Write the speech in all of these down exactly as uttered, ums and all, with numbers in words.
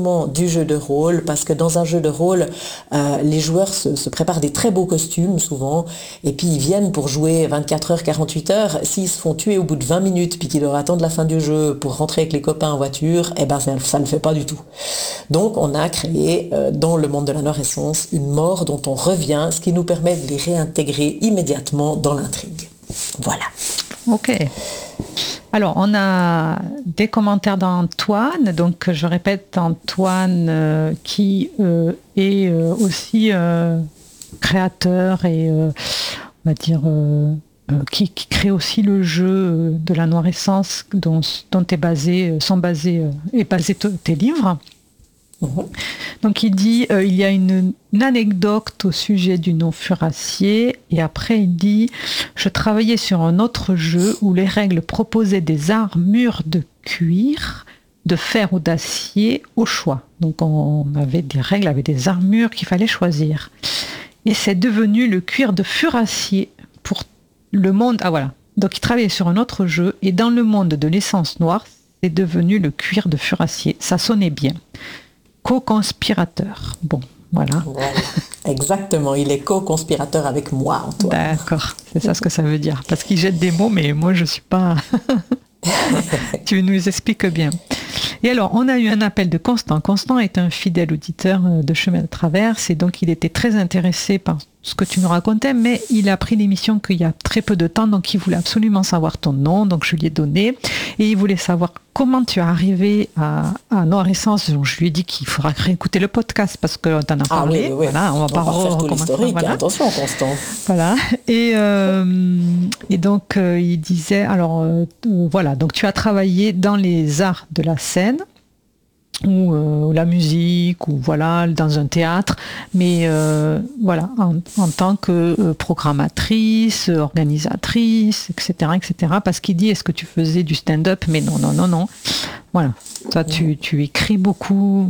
du jeu de rôle, parce que dans un jeu de rôle, euh, les joueurs se, se préparent des très beaux costumes souvent, et puis ils viennent pour jouer vingt-quatre heures, quarante-huit heures. S'ils se font tuer au bout de vingt minutes, puis qu'ils doivent attendre la fin du jeu pour rentrer avec les copains en voiture, eh ben ça, ça ne le fait pas du tout. Donc on a créé euh, dans le monde de la Noire-Essence une mort dont on revient, ce qui nous permet de les réintégrer immédiatement dans l'intrigue. Voilà. Ok. Alors, on a des commentaires d'Antoine. Donc, je répète, Antoine euh, qui euh, est euh, aussi euh, créateur et, euh, on va dire, euh, euh, qui, qui crée aussi le jeu de la Noire-Essence dont, dont est basé, sont basés, euh, est basé t- tes livres. Mmh. Donc il dit, euh, il y a une, une anecdote au sujet du non-furassier, et après il dit, je travaillais sur un autre jeu où les règles proposaient des armures de cuir, de fer ou d'acier au choix. Donc on avait des règles avec des armures qu'il fallait choisir. Et c'est devenu le cuir de furassier pour le monde. Ah voilà. Donc il travaillait sur un autre jeu, et dans le monde de l'essence noire, c'est devenu le cuir de furassier. Ça sonnait bien. Co-conspirateur. Bon, voilà. voilà. Exactement, il est co-conspirateur avec moi, Antoine. D'accord, c'est ça ce que ça veut dire. Parce qu'il jette des mots, mais moi je ne suis pas... Tu nous expliques bien. Et alors, on a eu un appel de Constant. Constant est un fidèle auditeur de Chemin de Traverse, et donc il était très intéressé par ce que tu nous racontais, mais il a pris l'émission qu'il y a très peu de temps, donc il voulait absolument savoir ton nom, donc je lui ai donné, et il voulait savoir comment tu es arrivé à, à Noire-Essence. Donc je lui ai dit qu'il faudra réécouter le podcast parce qu'on t'en a parlé. Ah oui, oui, oui. Voilà, on va on pas va refaire tout l'historique, voilà. Attention, Constant. Voilà, et, euh, et donc euh, il disait, alors euh, voilà, donc tu as travaillé dans les arts de la scène, ou euh, la musique, ou voilà, dans un théâtre, mais euh, voilà, en, en tant que euh, programmatrice, organisatrice, et cetera, et cetera. Parce qu'il dit, est-ce que tu faisais du stand-up? Mais non, non, non, non. Voilà, toi, tu, tu écris beaucoup.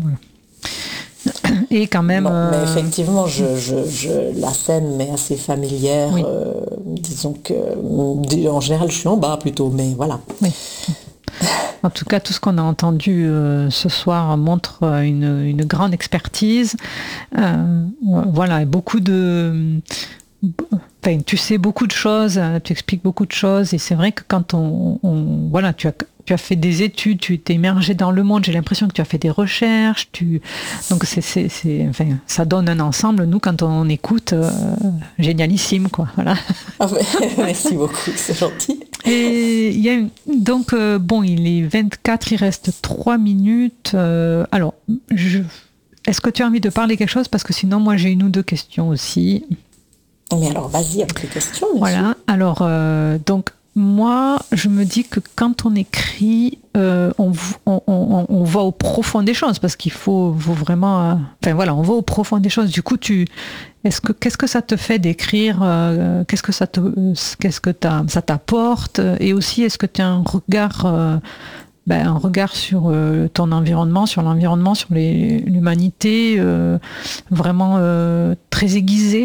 Et quand même... Non, euh... mais effectivement, je, je, je, la scène m'est assez familière. Oui. Euh, disons que, en général, je suis en bas plutôt, mais voilà. Oui. En tout cas, tout ce qu'on a entendu euh, ce soir montre une, une grande expertise. Euh, voilà, beaucoup de... Enfin, tu sais beaucoup de choses, tu expliques beaucoup de choses, et c'est vrai que quand on... on voilà, tu as, tu as fait des études, tu t'es immergé dans le monde, j'ai l'impression que tu as fait des recherches, tu, donc c'est, c'est, c'est, enfin, ça donne un ensemble, nous, quand on écoute, euh, génialissime, quoi, voilà. Ah, merci beaucoup, c'est gentil. Et il y a une, donc, euh, bon, il est vingt-quatre, il reste trois minutes, euh, alors, je, est-ce que tu as envie de parler quelque chose, parce que sinon, moi, j'ai une ou deux questions aussi. Mais alors, vas-y avec les questions. Voilà, alors, euh, donc, moi, je me dis que quand on écrit, euh, on, on, on, on va au profond des choses, parce qu'il faut, faut vraiment... Euh, enfin, voilà, on va au profond des choses. Du coup, tu, est-ce que, qu'est-ce que ça te fait d'écrire euh, Qu'est-ce que ça, te, qu'est-ce que ça t'apporte? Et aussi, est-ce que tu as un regard... Euh, ben, un regard sur euh, ton environnement, sur l'environnement, sur les, l'humanité, euh, vraiment euh, très aiguisé?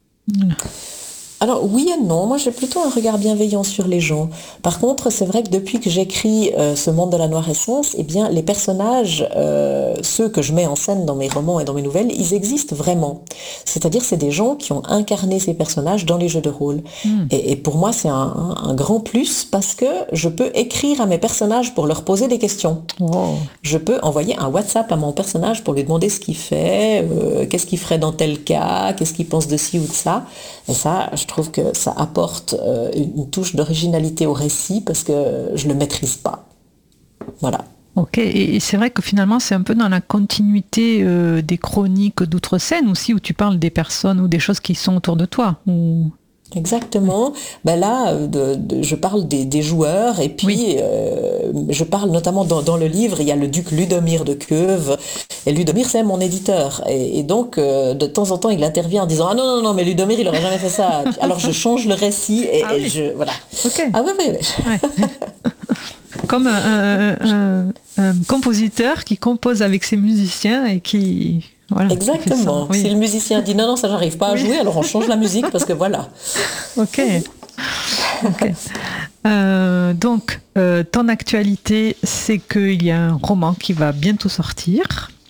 Alors oui et non, moi j'ai plutôt un regard bienveillant sur les gens. Par contre, c'est vrai que depuis que j'écris euh, ce monde de la Noire-Essence, eh bien les personnages, euh, ceux que je mets en scène dans mes romans et dans mes nouvelles, ils existent vraiment. C'est-à-dire c'est des gens qui ont incarné ces personnages dans les jeux de rôle. Mmh. Et, et pour moi c'est un, un, un grand plus parce que je peux écrire à mes personnages pour leur poser des questions. Oh. Je peux envoyer un WhatsApp à mon personnage pour lui demander ce qu'il fait, euh, qu'est-ce qu'il ferait dans tel cas, qu'est-ce qu'il pense de ci ou de ça. Et ça, je trouve que ça apporte euh, une touche d'originalité au récit parce que je ne le maîtrise pas. Voilà. Ok, et c'est vrai que finalement c'est un peu dans la continuité euh, des chroniques d'Outre-Seine aussi, où tu parles des personnes ou des choses qui sont autour de toi. Ou... Exactement. Ben là, de, de, je parle des, des joueurs et puis oui. euh, je parle notamment dans, dans le livre, il y a le duc Ludomir de Queuve et Ludomir c'est mon éditeur et, et donc euh, de temps en temps il intervient en disant ah non non non mais Ludomir il aurait jamais fait ça. Alors je change le récit et, ah, et oui. je voilà. Okay. Ah oui oui. oui. Ouais. Comme un, un, un, un compositeur qui compose avec ses musiciens et qui... Voilà, exactement. Oui. Si le musicien dit non, non, ça j'arrive pas à oui. jouer, alors on change la musique parce que voilà. Ok. okay. Euh, donc, euh, ton actualité, c'est qu'il y a un roman qui va bientôt sortir.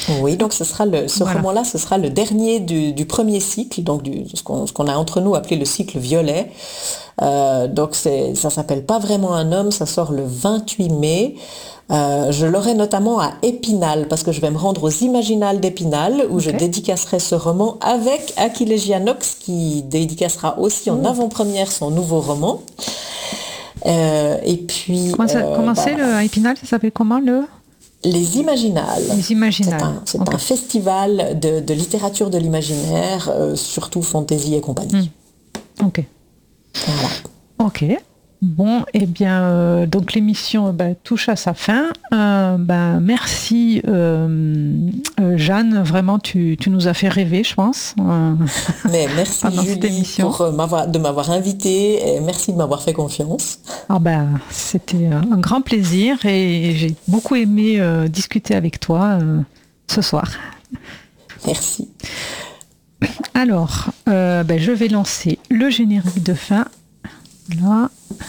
Oui, donc ce sera le, ce Voilà. roman-là, ce sera le dernier du, du premier cycle, donc du, ce qu'on ce qu'on a entre nous appelé le cycle violet. Euh, donc c'est, ça s'appelle Pas vraiment un homme, ça sort le vingt-huit mai. Euh, je l'aurai notamment à Épinal, parce que je vais me rendre aux Imaginales d'Épinal, où Ok. je dédicacerai ce roman avec Achille Gianox, qui dédicacera aussi en Oh. avant-première son nouveau roman. Euh, et puis... Comment, ça, euh, comment bah, c'est le à Épinal? Ça s'appelle comment le Les Imaginales. Les C'est Imaginales. un, c'est Ok. un festival de, de littérature de l'imaginaire, euh, surtout fantasy et compagnie. Ok. Voilà. Ok. Bon, eh bien, euh, donc l'émission bah, touche à sa fin. Euh, bah, merci, euh, euh, Jeanne. Vraiment, tu, tu nous as fait rêver, je pense. Euh, Mais merci Pendant cette Julie émission. pour euh, m'avoir, de m'avoir invitée et merci de m'avoir fait confiance. ah bah, c'était un grand plaisir et j'ai beaucoup aimé euh, discuter avec toi euh, ce soir. Merci. Alors, euh, ben, je vais lancer le générique de fin. Là.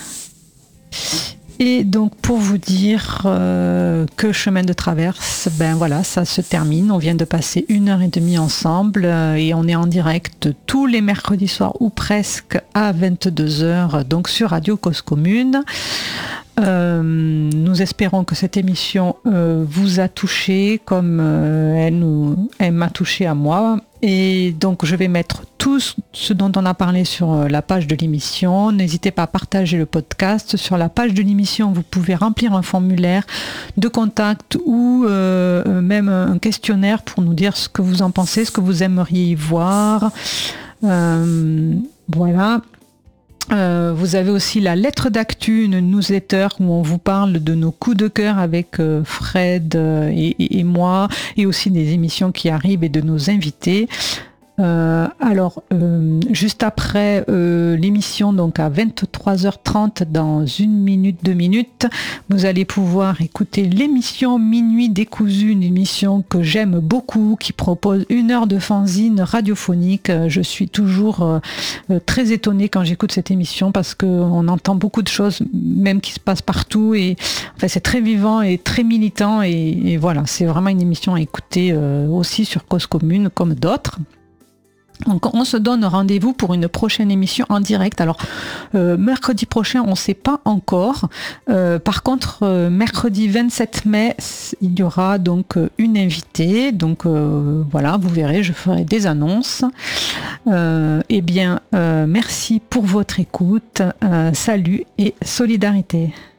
Et donc, pour vous dire euh, que Chemin de Traverse, ben voilà, ça se termine. On vient de passer une heure et demie ensemble euh, et on est en direct tous les mercredis soirs ou presque à vingt-deux heures, donc sur Radio Cause Commune. Euh, nous espérons que cette émission euh, vous a touché comme euh, elle, nous, elle m'a touché à moi. Et donc je vais mettre tout ce dont on a parlé sur la page de l'émission. N'hésitez pas à partager le podcast. Sur la page de l'émission, vous pouvez remplir un formulaire de contact ou euh, même un questionnaire pour nous dire ce que vous en pensez, ce que vous aimeriez y voir. Euh, voilà. Euh, vous avez aussi la lettre d'actu, une newsletter où on vous parle de nos coups de cœur avec euh, Fred euh, et, et, et moi, et aussi des émissions qui arrivent et de nos invités. Euh, alors, euh, juste après euh, l'émission, donc à vingt-trois heures trente, dans une minute, deux minutes, vous allez pouvoir écouter l'émission Minuit décousu, une émission que j'aime beaucoup, qui propose une heure de fanzine radiophonique. Je suis toujours euh, très étonnée quand j'écoute cette émission parce qu'on entend beaucoup de choses, même qui se passent partout, et enfin, c'est très vivant et très militant, et, et voilà, c'est vraiment une émission à écouter euh, aussi sur Cause Commune, comme d'autres. Donc on se donne rendez-vous pour une prochaine émission en direct. Alors euh, mercredi prochain, on ne sait pas encore. Euh, par contre, euh, mercredi vingt-sept mai, il y aura donc euh, une invitée. Donc euh, voilà, vous verrez, je ferai des annonces. Euh, eh bien, euh, merci pour votre écoute. Euh, salut et solidarité.